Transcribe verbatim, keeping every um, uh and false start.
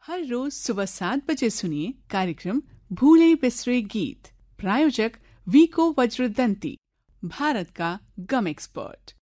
हर रोज सुबह सात बजे सुनिए कार्यक्रम भूले बिसरे गीत। प्रायोजक वीको वज्रदंती, भारत का गम एक्सपर्ट।